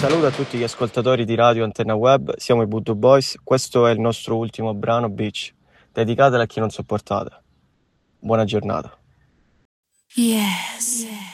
saluto a tutti gli ascoltatori di Radio Antenna Web, siamo i Voodoo Boys, questo è il nostro ultimo brano Beach, dedicatelo a chi non sopportate. Buona giornata. Yes.